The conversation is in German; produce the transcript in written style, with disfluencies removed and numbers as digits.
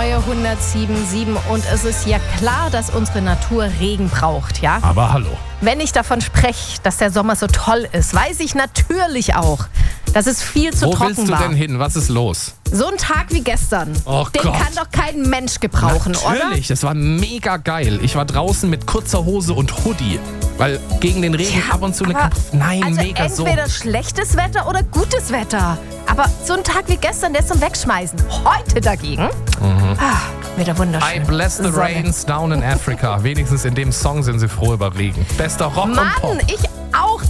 neue 107.7 und es ist ja klar, dass unsere Natur Regen braucht, ja? Aber hallo. Wenn ich davon spreche, dass der Sommer so toll ist, weiß ich natürlich auch, dass es viel zu Wo trocken willst du war. denn hin? Was ist los? So ein Tag wie gestern, Oh den Gott. kann doch kein Mensch gebrauchen, Natürlich, es war mega geil. Ich war draußen mit kurzer Hose und Hoodie, weil gegen den Regen Ja, ab und zu eine aber- Nein, oder? Also mega so. entweder schlechtes Wetter oder gutes Wetter. Aber so ein Tag wie gestern, der ist zum Wegschmeißen. Heute dagegen, wieder wunderschön. I bless the Sonne. rains down in Africa. Wenigstens in dem Song sind sie froh über Regen. Bester Rock und Pop. Mann, ich auch.